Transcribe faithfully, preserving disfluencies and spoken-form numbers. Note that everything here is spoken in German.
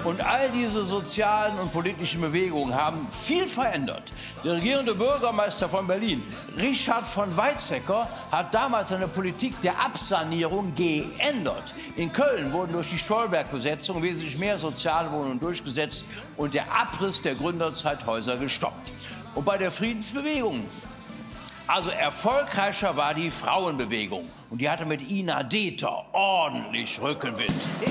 Und all diese sozialen und politischen Bewegungen haben viel verändert. Der regierende Bürgermeister von Berlin, Richard von Weizsäcker, hat damals eine Politik der Absanierung geändert. In Köln wurden durch die Stolberg-Besetzung wesentlich mehr Sozialwohnungen durchgesetzt und der Abriss der Gründerzeithäuser gestoppt. Und bei der Friedensbewegung, also erfolgreicher war die Frauenbewegung. Und die hatte mit Ina Deter ordentlich Rückenwind.